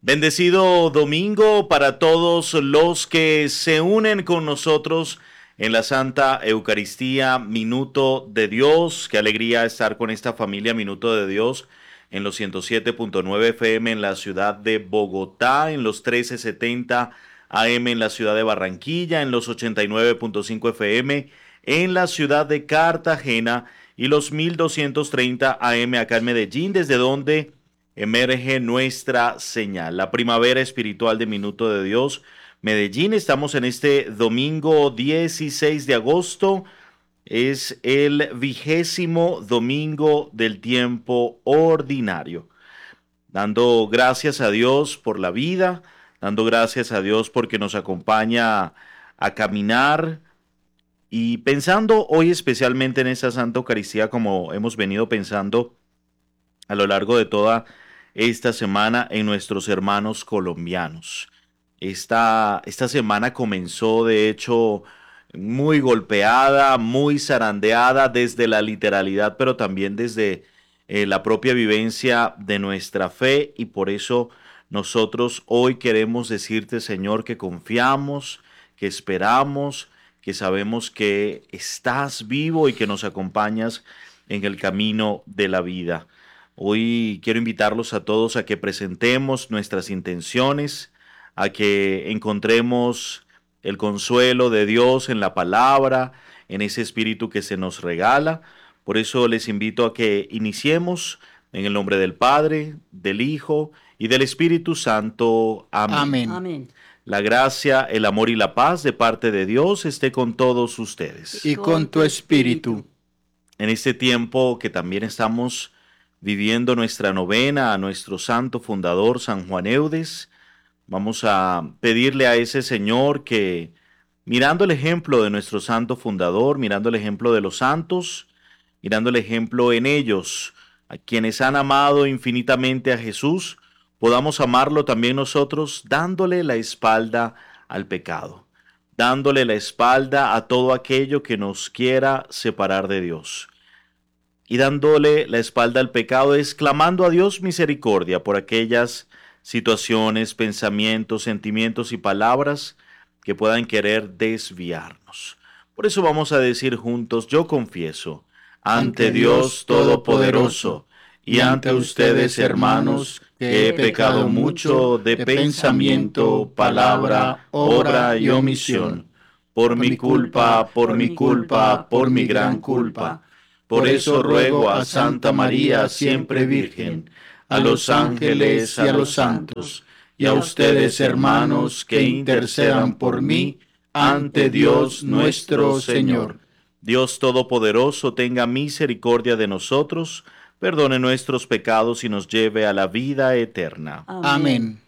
Bendecido domingo para todos los que se unen con nosotros en la Santa Eucaristía, Minuto de Dios. Qué alegría estar con esta familia Minuto de Dios en los 107.9 FM en la ciudad de Bogotá, en los 1370 AM en la ciudad de Barranquilla, en los 89.5 FM en la ciudad de Cartagena y los 1230 AM acá en Medellín, desde donde emerge nuestra señal, la primavera espiritual de Minuto de Dios. Medellín, estamos en este domingo 16 de agosto, es el 20º domingo del tiempo ordinario. Dando gracias a Dios por la vida, dando gracias a Dios porque nos acompaña a caminar y pensando hoy especialmente en esa Santa Eucaristía como hemos venido pensando a lo largo de toda esta semana en nuestros hermanos colombianos. Esta semana comenzó de hecho muy golpeada, muy zarandeada desde la literalidad, pero también desde la propia vivencia de nuestra fe, y por eso nosotros hoy queremos decirte, Señor, que confiamos, que esperamos, que sabemos que estás vivo y que nos acompañas en el camino de la vida. Hoy quiero invitarlos a todos a que presentemos nuestras intenciones, a que encontremos el consuelo de Dios en la palabra, en ese espíritu que se nos regala. Por eso les invito a que iniciemos en el nombre del Padre, del Hijo y del Espíritu Santo. Amén. Amén. Amén. La gracia, el amor y la paz de parte de Dios esté con todos ustedes. Y con tu espíritu. En este tiempo que también estamos viviendo nuestra novena a nuestro santo fundador San Juan Eudes, vamos a pedirle a ese Señor que, mirando el ejemplo de nuestro santo fundador, mirando el ejemplo de los santos, mirando el ejemplo en ellos, a quienes han amado infinitamente a Jesús, podamos amarlo también nosotros, dándole la espalda al pecado, dándole la espalda a todo aquello que nos quiera separar de Dios. Y dándole la espalda al pecado es clamando a Dios misericordia por aquellas situaciones, pensamientos, sentimientos y palabras que puedan querer desviarnos. Por eso vamos a decir juntos: yo confieso ante Dios Todopoderoso y ante ustedes, hermanos, que he pecado mucho de pensamiento, palabra, obra y omisión, por mi culpa, por mi gran culpa. Por eso ruego a Santa María, siempre Virgen, a los ángeles y a los santos, y a ustedes, hermanos, que intercedan por mí ante Dios nuestro Señor. Dios Todopoderoso tenga misericordia de nosotros, perdone nuestros pecados y nos lleve a la vida eterna. Amén.